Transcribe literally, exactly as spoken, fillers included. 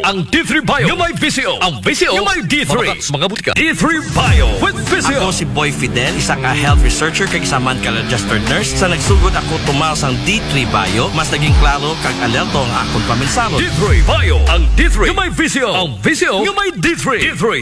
ang D three Bio. Yung may Visio, ang Visio, yung may D three. Mga mga butika. D three Bio with Visio. Ako si Boy Fidel, isa ka health researcher kag isaman ka registered nurse. Sa nagsugod ako tumaw sang D three Bio, mas naging klaro kag alerto ang akong paminsaro. D three Bio, ang D three, yung may Visio, ang Visio, yung may D three. D three